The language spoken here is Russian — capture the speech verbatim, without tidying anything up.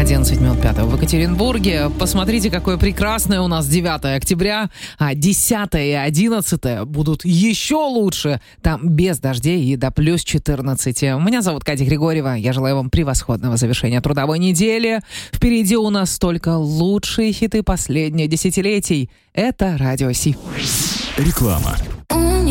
одиннадцать минут пятого в Екатеринбурге. Посмотрите, какое прекрасное у нас девятое октября, а десятое и одиннадцатое будут еще лучше. Там без дождей и до плюс четырнадцать. Меня зовут Катя Григорьева. Я желаю вам превосходного завершения трудовой недели. Впереди у нас только лучшие хиты последних десятилетий. Это Радио Си. Реклама.